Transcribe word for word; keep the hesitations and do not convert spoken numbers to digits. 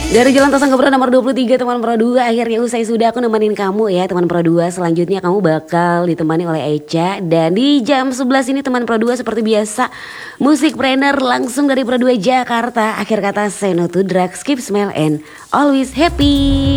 Dari Jalan Tosang Kebro nomor dua puluh tiga teman Pro dua. Akhirnya usai sudah aku nemenin kamu ya teman Pro dua. Selanjutnya kamu bakal ditemani oleh Echa. Dan di jam sebelas ini teman Pro dua seperti biasa musik trainer langsung dari Pro dua Jakarta. Akhir kata say no to drugs, keep smile and always happy.